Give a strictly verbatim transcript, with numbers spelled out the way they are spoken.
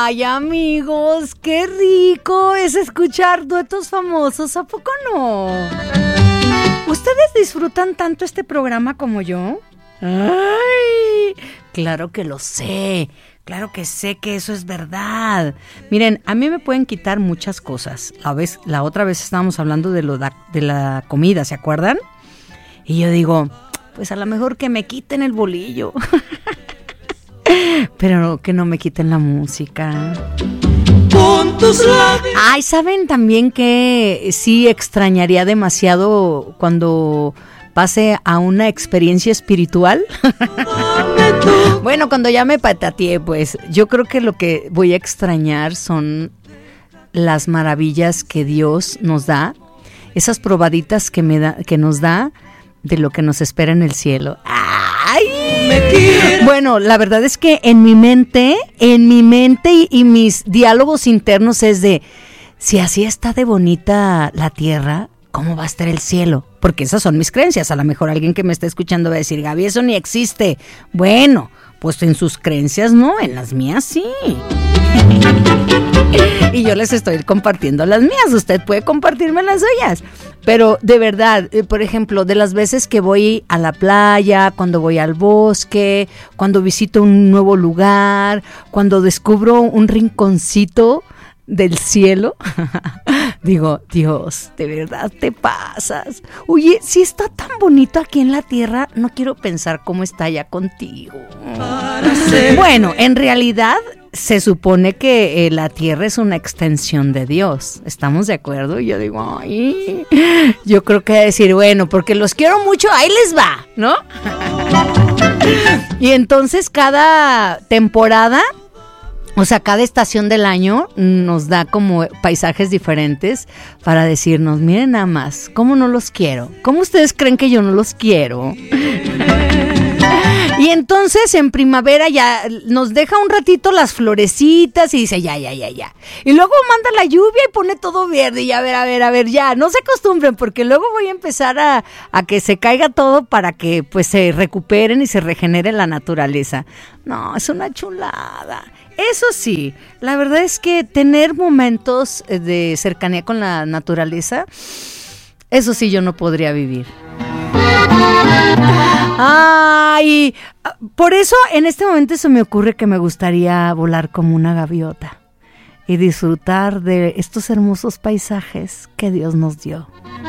Ay, amigos, qué rico es escuchar duetos famosos, ¿a poco no? ¿Ustedes disfrutan tanto este programa como yo? Ay, claro que lo sé, claro que sé que eso es verdad. Miren, a mí me pueden quitar muchas cosas. La vez, la otra vez estábamos hablando de lo da, de la comida, ¿se acuerdan? Y yo digo, pues a lo mejor que me quiten el bolillo. Pero que no me quiten la música. Con tus labios. Ay, ¿saben también que sí extrañaría demasiado cuando pase a una experiencia espiritual? Bueno, cuando ya me patateé, pues yo creo que lo que voy a extrañar son las maravillas que Dios nos da, esas probaditas que me da, que nos da de lo que nos espera en el cielo. ¡Ay! Bueno, la verdad es que en mi mente, en mi mente y, y mis diálogos internos es de, si así está de bonita la tierra, ¿cómo va a estar el cielo? Porque esas son mis creencias. A lo mejor alguien que me está escuchando va a decir, Gaby, eso ni existe. Bueno, pues en sus creencias no, en las mías sí. Y yo les estoy compartiendo las mías, usted puede compartirme las suyas. Pero de verdad, eh, por ejemplo, de las veces que voy a la playa, cuando voy al bosque, cuando visito un nuevo lugar, cuando descubro un rinconcito del cielo, digo, Dios, de verdad te pasas. Oye, si está tan bonito aquí en la tierra, no quiero pensar cómo está allá contigo. Bueno, en realidad se supone que eh, la tierra es una extensión de Dios. ¿Estamos de acuerdo? Y yo digo, ay, yo creo que decir, bueno, porque los quiero mucho, ahí les va, ¿no? Y entonces cada temporada, o sea, cada estación del año nos da como paisajes diferentes para decirnos, miren nada más, ¿cómo no los quiero? ¿Cómo ustedes creen que yo no los quiero? Y entonces en primavera ya nos deja un ratito las florecitas y dice ya, ya, ya, ya. Y luego manda la lluvia y pone todo verde y a ver, a ver, a ver, ya. No se acostumbren porque luego voy a empezar a, a que se caiga todo para que pues se recuperen y se regenere la naturaleza. No, es una chulada. Eso sí, la verdad es que tener momentos de cercanía con la naturaleza, eso sí yo no podría vivir. Ay, por eso en este momento se me ocurre que me gustaría volar como una gaviota y disfrutar de estos hermosos paisajes que Dios nos dio.